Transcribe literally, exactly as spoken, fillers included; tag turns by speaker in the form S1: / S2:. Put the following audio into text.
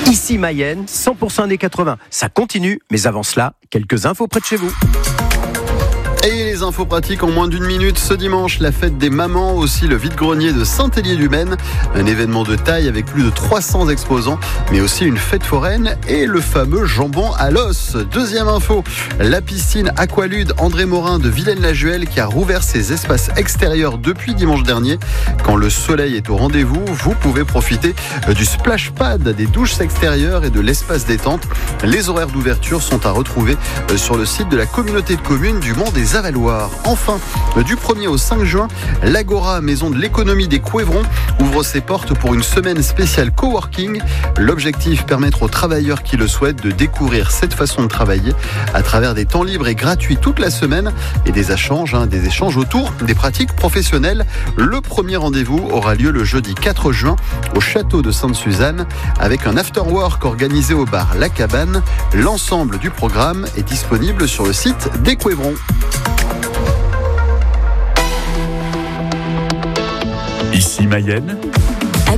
S1: Ici Mayenne, cent pour cent années quatre-vingts. Ça continue, mais avant cela, quelques infos près de chez vous.
S2: Et les infos pratiques en moins d'une minute. Ce dimanche, la fête des mamans, aussi le vide-grenier de Saint-Hélier-du-Maine. Un événement de taille avec plus de trois cents exposants, mais aussi une fête foraine et le fameux jambon à l'os. Deuxième info, la piscine Aqualude André Morin de Villaine-la-Juhel qui a rouvert ses espaces extérieurs depuis dimanche dernier. Quand le soleil est au rendez-vous, vous pouvez profiter du splash pad, des douches extérieures et de l'espace détente. Les horaires d'ouverture sont à retrouver sur le site de la communauté de communes du Mont des Avaloirs. Enfin, du premier au cinq juin, l'Agora, maison de l'économie des Couévrons, ouvre ses portes pour une semaine spéciale coworking. L'objectif, permettre aux travailleurs qui le souhaitent de découvrir cette façon de travailler à travers des temps libres et gratuits toute la semaine et des échanges, hein, des échanges autour des pratiques professionnelles. Le premier rendez-vous aura lieu le jeudi quatre juin au château de Sainte-Suzanne avec un after-work organisé au bar La Cabane. L'ensemble du programme est disponible sur le site des Couévrons.
S3: Ici Mayenne,